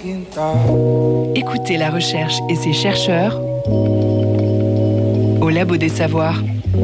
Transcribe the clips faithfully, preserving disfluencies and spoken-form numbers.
Écoutez la recherche et ses chercheurs au Labo des Savoirs.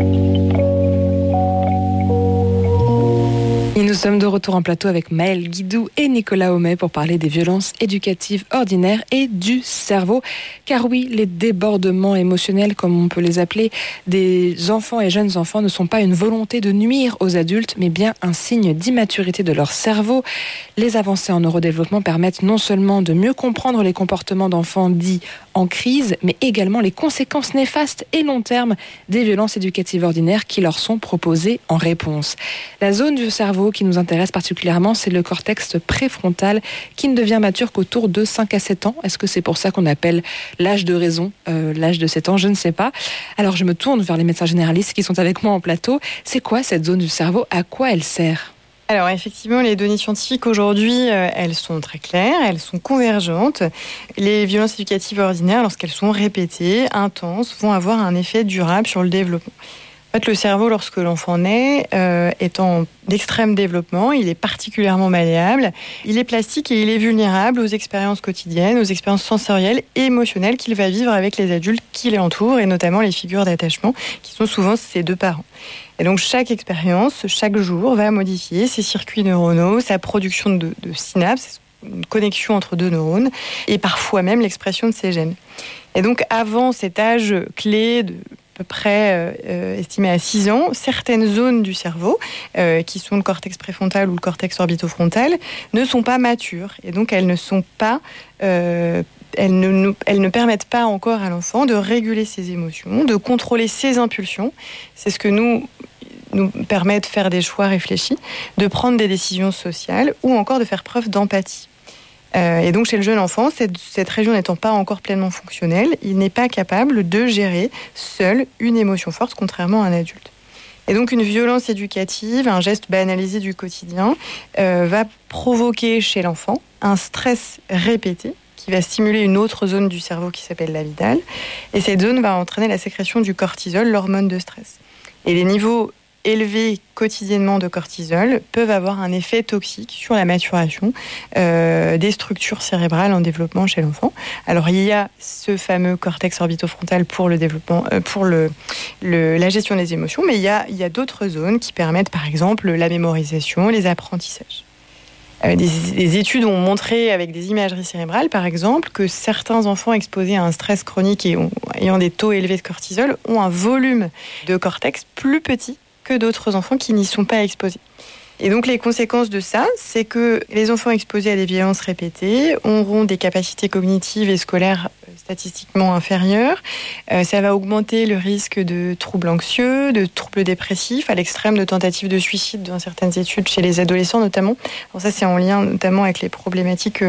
Et nous sommes de retour en plateau avec Maëlle Guidou et Nicolas Homais pour parler des violences éducatives ordinaires et du cerveau. Car oui, les débordements émotionnels, comme on peut les appeler, des enfants et jeunes enfants ne sont pas une volonté de nuire aux adultes, mais bien un signe d'immaturité de leur cerveau. Les avancées en neurodéveloppement permettent non seulement de mieux comprendre les comportements d'enfants dits en crise, mais également les conséquences néfastes et long terme des violences éducatives ordinaires qui leur sont proposées en réponse. La zone du cerveau qui nous intéresse particulièrement, c'est le cortex préfrontal qui ne devient mature qu'autour de cinq à sept ans. Est-ce que c'est pour ça qu'on appelle l'âge de raison, euh, l'âge de sept ans? Je ne sais pas. Alors je me tourne vers les médecins généralistes qui sont avec moi en plateau. C'est quoi cette zone du cerveau? À quoi elle sert? Alors effectivement, les données scientifiques aujourd'hui, euh, elles sont très claires, elles sont convergentes. Les violences éducatives ordinaires, lorsqu'elles sont répétées, intenses, vont avoir un effet durable sur le développement. En fait, le cerveau, lorsque l'enfant naît, euh, est en extrême développement, il est particulièrement malléable, il est plastique et il est vulnérable aux expériences quotidiennes, aux expériences sensorielles et émotionnelles qu'il va vivre avec les adultes qui l'entourent, et notamment les figures d'attachement, qui sont souvent ses deux parents. Et donc, chaque expérience, chaque jour, va modifier ses circuits neuronaux, sa production de, de synapses, une connexion entre deux neurones, et parfois même l'expression de ces gènes. Et donc, avant cet âge clé de à peu près euh, estimé à six ans, certaines zones du cerveau, euh, qui sont le cortex préfrontal ou le cortex orbitofrontal, ne sont pas matures. Et donc, elles ne sont pas... Euh, elles, ne, elles ne permettent pas encore à l'enfant de réguler ses émotions, de contrôler ses impulsions. C'est ce que nous... nous permet de faire des choix réfléchis, de prendre des décisions sociales ou encore de faire preuve d'empathie. Euh, et donc, chez le jeune enfant, cette, cette région n'étant pas encore pleinement fonctionnelle, il n'est pas capable de gérer seul une émotion forte, contrairement à un adulte. Et donc, une violence éducative, un geste banalisé du quotidien, euh, va provoquer chez l'enfant un stress répété qui va stimuler une autre zone du cerveau qui s'appelle l'amygdale. Et cette zone va entraîner la sécrétion du cortisol, l'hormone de stress. Et les niveaux élevés quotidiennement de cortisol peuvent avoir un effet toxique sur la maturation euh, des structures cérébrales en développement chez l'enfant. Alors il y a ce fameux cortex orbitofrontal pour le développement, euh, pour le, le, la gestion des émotions, mais il y a, il y a d'autres zones qui permettent par exemple la mémorisation, les apprentissages. Euh, des, des études ont montré avec des imageries cérébrales, par exemple, que certains enfants exposés à un stress chronique et ont, ayant des taux élevés de cortisol ont un volume de cortex plus petit que d'autres enfants qui n'y sont pas exposés. Et donc les conséquences de ça, c'est que les enfants exposés à des violences répétées auront des capacités cognitives et scolaires statistiquement inférieures. Euh, ça va augmenter le risque de troubles anxieux, de troubles dépressifs, à l'extrême de tentatives de suicide dans certaines études chez les adolescents notamment. Alors ça, c'est en lien notamment avec les problématiques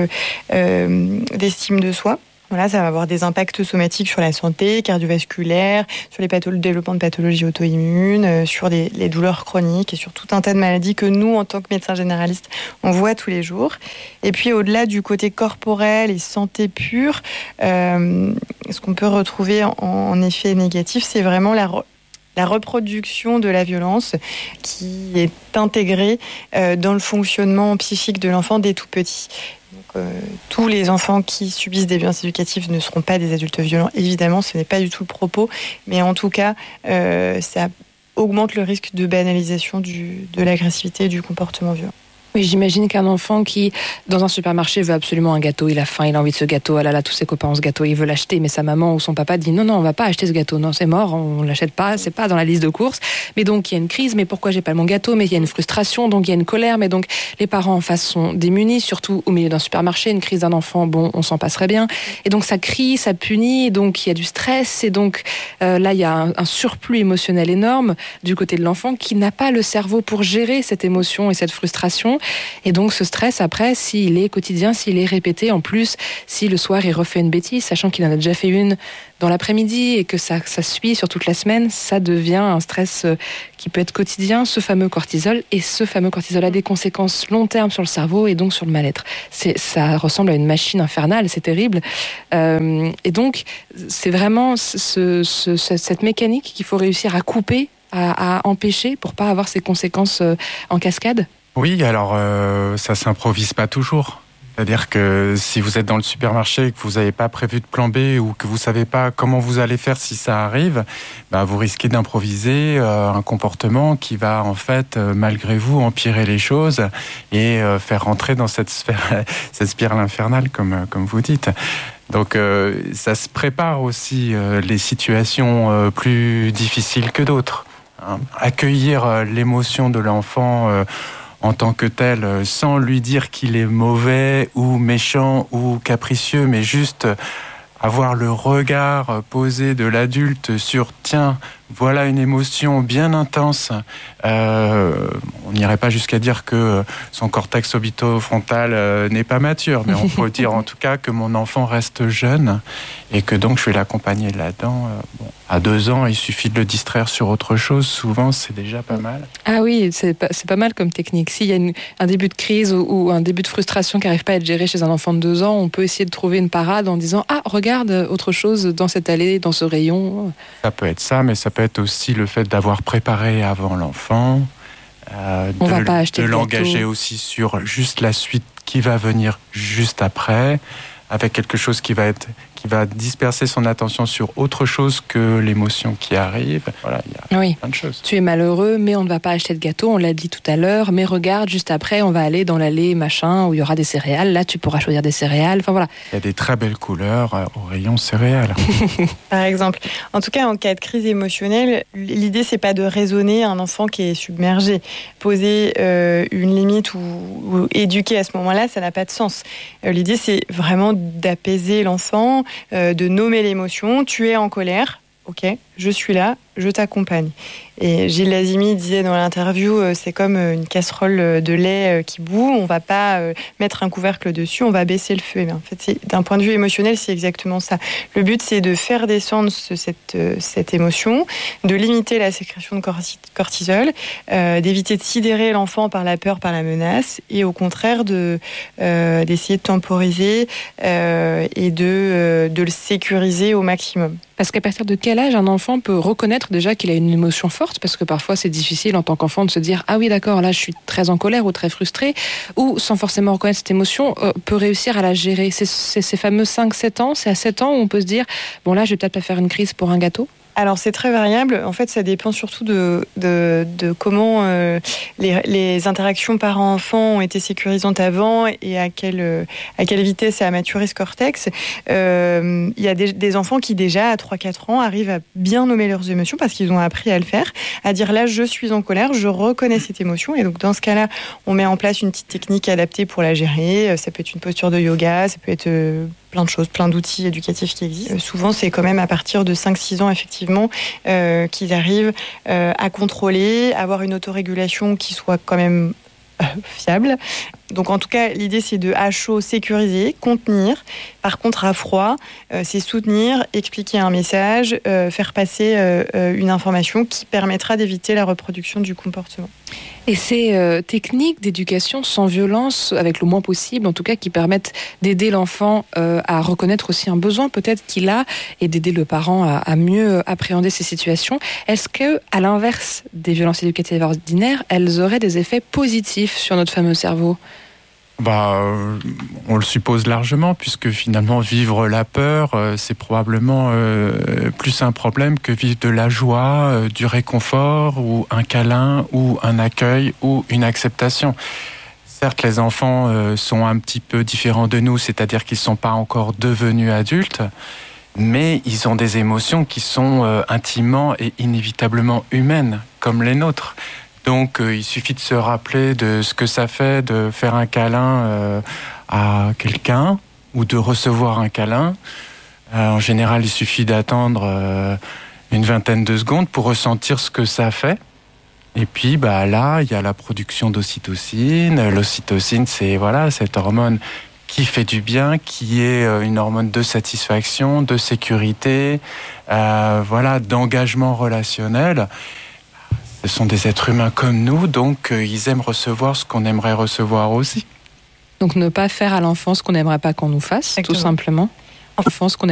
euh, d'estime de soi. Voilà, ça va avoir des impacts somatiques sur la santé, cardiovasculaire, sur les pathologies, le développement de pathologies auto-immunes, euh, sur les, les douleurs chroniques et sur tout un tas de maladies que nous, en tant que médecins généralistes, on voit tous les jours. Et puis, au-delà du côté corporel et santé pure, euh, ce qu'on peut retrouver en, en effet négatif, c'est vraiment la la reproduction de la violence qui est intégrée euh, dans le fonctionnement psychique de l'enfant dès tout petit. Donc, euh, tous les enfants qui subissent des violences éducatives ne seront pas des adultes violents. Évidemment, ce n'est pas du tout le propos, mais en tout cas, euh, ça augmente le risque de banalisation du, de l'agressivité et du comportement violent. Oui, j'imagine qu'un enfant qui, dans un supermarché, veut absolument un gâteau, il a faim, il a envie de ce gâteau, ah là là, tous ses copains ont ce gâteau, il veut l'acheter, mais sa maman ou son papa dit non, non, on va pas acheter ce gâteau, non, c'est mort, on l'achète pas, c'est pas dans la liste de courses. Mais donc, il y a une crise, mais pourquoi j'ai pas mon gâteau? Mais il y a une frustration, donc il y a une colère, mais donc les parents en face sont démunis, surtout au milieu d'un supermarché, une crise d'un enfant, bon, on s'en passerait bien. Et donc, ça crie, ça punit, et donc il y a du stress, et donc euh, là, il y a un, un surplus émotionnel énorme du côté de l'enfant qui n'a pas le cerveau pour gérer cette émotion et cette frustration. Et donc ce stress, après, s'il est quotidien, s'il est répété, en plus, si le soir il refait une bêtise, sachant qu'il en a déjà fait une dans l'après-midi et que ça, ça suit sur toute la semaine, ça devient un stress qui peut être quotidien, ce fameux cortisol. Et ce fameux cortisol a des conséquences long terme sur le cerveau et donc sur le mal-être. C'est, ça ressemble à une machine infernale, c'est terrible. Euh, et donc, c'est vraiment ce, ce, cette mécanique qu'il faut réussir à couper, à, à empêcher pour pas avoir ces conséquences en cascade. Oui, alors euh, ça s'improvise pas toujours. C'est-à-dire que si vous êtes dans le supermarché et que vous n'avez pas prévu de plan B ou que vous ne savez pas comment vous allez faire si ça arrive, bah vous risquez d'improviser euh, un comportement qui va en fait, euh, malgré vous, empirer les choses et euh, faire rentrer dans cette sphère, cette spirale infernale, comme, comme vous dites. Donc euh, ça se prépare aussi euh, les situations euh, plus difficiles que d'autres. Hein. Accueillir euh, l'émotion de l'enfant euh, en tant que tel, sans lui dire qu'il est mauvais ou méchant ou capricieux, mais juste avoir le regard posé de l'adulte sur « tiens, voilà une émotion bien intense euh, ». On n'irait pas jusqu'à dire que son cortex orbitofrontal euh, n'est pas mature, mais on peut dire en tout cas que mon enfant reste jeune et que donc je vais l'accompagner là-dedans. Euh, bon, à deux ans, il suffit de le distraire sur autre chose. Souvent, c'est déjà pas mal. Ah oui, c'est pas, c'est pas mal comme technique. S'il y a une, un début de crise ou, ou un début de frustration qui n'arrive pas à être géré chez un enfant de deux ans, on peut essayer de trouver une parade en disant « Ah, regarde autre chose dans cette allée, dans ce rayon ». Ça peut être ça, mais ça peut être aussi le fait d'avoir préparé avant l'enfant, euh, on de, va pas acheter de de l'engager gâteau. aussi sur juste la suite qui va venir juste après, avec quelque chose qui va être qui va disperser son attention sur autre chose que l'émotion qui arrive. Voilà, il y a oui. plein de choses. Tu es malheureux, mais on ne va pas acheter de gâteau, on l'a dit tout à l'heure, mais regarde, juste après, on va aller dans l'allée machin, où il y aura des céréales, là tu pourras choisir des céréales, enfin voilà. Il y a des très belles couleurs euh, au rayon céréales. Par exemple. En tout cas, en cas de crise émotionnelle, l'idée, c'est pas de raisonner un enfant qui est submergé. Poser euh, une limite ou, ou éduquer à ce moment-là, ça n'a pas de sens. Euh, l'idée, c'est vraiment d'apaiser l'enfant, euh, de nommer l'émotion. Tu es en colère, ok, je suis là, je t'accompagne. Et Gilles Lazimi disait dans l'interview, euh, c'est comme une casserole de lait euh, qui bout, on va pas euh, mettre un couvercle dessus, on va baisser le feu. Et bien, en fait, c'est, d'un point de vue émotionnel, c'est exactement ça. Le but, c'est de faire descendre ce, cette, euh, cette émotion, de limiter la sécrétion de cortisol, euh, d'éviter de sidérer l'enfant par la peur, par la menace, et au contraire de, euh, d'essayer de temporiser euh, et de, euh, de le sécuriser au maximum. Parce qu'à partir de quel âge un enfant peut reconnaître déjà qu'il a une émotion forte? Parce que parfois c'est difficile en tant qu'enfant de se dire « Ah oui d'accord, là je suis très en colère ou très frustré » ou sans forcément reconnaître cette émotion, euh, peut réussir à la gérer. C'est, c'est ces fameux cinq sept ans, c'est à sept ans où on peut se dire « Bon là je vais peut-être pas faire une crise pour un gâteau ». Alors c'est très variable. En fait, ça dépend surtout de, de, de comment euh, les, les interactions parents-enfants ont été sécurisantes avant et à quelle, à quelle vitesse a maturé ce cortex. Euh, il y a des, des enfants qui déjà à trois quatre ans arrivent à bien nommer leurs émotions parce qu'ils ont appris à le faire, à dire là je suis en colère, je reconnais cette émotion et donc dans ce cas-là, on met en place une petite technique adaptée pour la gérer. Ça peut être une posture de yoga, ça peut être euh, plein de choses, plein d'outils éducatifs qui existent. Euh, souvent, c'est quand même à partir de cinq six ans, effectivement, euh, qu'ils arrivent euh, à contrôler, à avoir une autorégulation qui soit quand même euh, fiable. Donc, en tout cas, l'idée, c'est de, à chaud, sécuriser, contenir. Par contre, à froid, euh, c'est soutenir, expliquer un message, euh, faire passer euh, une information qui permettra d'éviter la reproduction du comportement. Et ces euh, techniques d'éducation sans violence, avec le moins possible, en tout cas, qui permettent d'aider l'enfant euh, à reconnaître aussi un besoin peut-être qu'il a et d'aider le parent à, à mieux appréhender ces situations. Est-ce que, à l'inverse des violences éducatives ordinaires, elles auraient des effets positifs sur notre fameux cerveau ? Bah, euh, on le suppose largement, puisque finalement vivre la peur, euh, c'est probablement euh, plus un problème que vivre de la joie, euh, du réconfort, ou un câlin, ou un accueil, ou une acceptation. Certes, les enfants euh, sont un petit peu différents de nous, c'est-à-dire qu'ils ne sont pas encore devenus adultes, mais ils ont des émotions qui sont euh, intimement et inévitablement humaines, comme les nôtres. Donc, euh, il suffit de se rappeler de ce que ça fait de faire un câlin euh, à quelqu'un ou de recevoir un câlin. Euh, en général, il suffit d'attendre euh, une vingtaine de secondes pour ressentir ce que ça fait. Et puis, bah, là, il y a la production d'ocytocine. L'ocytocine, c'est voilà, cette hormone qui fait du bien, qui est une hormone de satisfaction, de sécurité, euh, voilà, d'engagement relationnel. Ce sont des êtres humains comme nous, donc euh, ils aiment recevoir ce qu'on aimerait recevoir aussi. Donc ne pas faire à l'enfant ce qu'on n'aimerait pas qu'on nous fasse, Exactement. Tout simplement. Enfant, ce qu'on